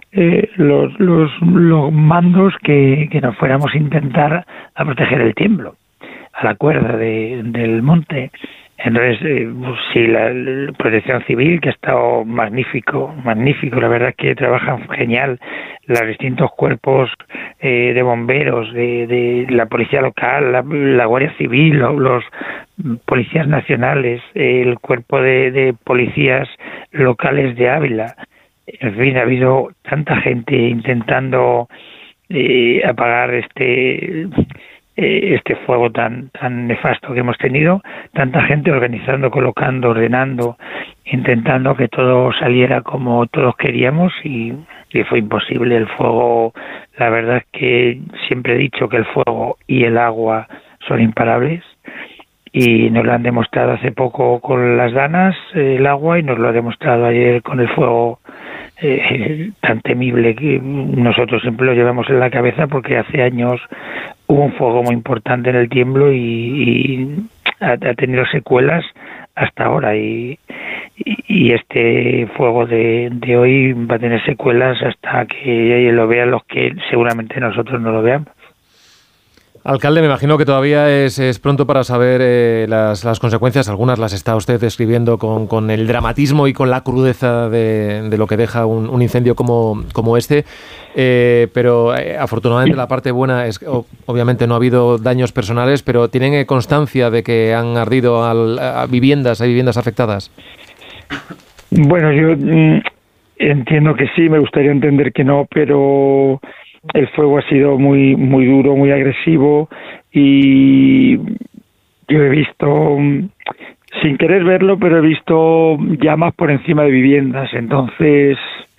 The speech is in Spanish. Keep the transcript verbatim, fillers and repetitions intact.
eh, los, los, los mandos que, que nos fuéramos a intentar a proteger el templo, a la cuerda de, del monte. Entonces, eh, pues sí, la, la protección civil, que ha estado magnífico, magnífico, la verdad es que trabajan genial, los distintos cuerpos eh, de bomberos, de, de la policía local, la, la Guardia Civil, los, los policías nacionales, eh, el cuerpo de, de policías locales de Ávila. En fin, ha habido tanta gente intentando eh, apagar este este fuego tan tan nefasto que hemos tenido, tanta gente organizando, colocando, ordenando, intentando que todo saliera como todos queríamos y, y fue imposible. El fuego, la verdad es que siempre he dicho que el fuego y el agua son imparables y nos lo han demostrado hace poco con las danas, el agua, y nos lo ha demostrado ayer con el fuego eh, tan temible que nosotros siempre lo llevamos en la cabeza porque hace años hubo un fuego muy importante en el tiemblo y, y ha, ha tenido secuelas hasta ahora y, y, y este fuego de, de hoy va a tener secuelas hasta que lo vean los que seguramente nosotros no lo veamos. Alcalde, me imagino que todavía es, es pronto para saber eh, las, las consecuencias. Algunas las está usted describiendo con, con el dramatismo y con la crudeza de, de lo que deja un, un incendio como, como este. Eh, pero eh, afortunadamente la parte buena es que oh, obviamente no ha habido daños personales, pero ¿tienen eh, constancia de que han ardido al, a viviendas, hay viviendas afectadas? Bueno, yo mm, entiendo que sí, me gustaría entender que no, pero el fuego ha sido muy muy duro, muy agresivo y yo he visto, sin querer verlo, pero he visto llamas por encima de viviendas. Entonces,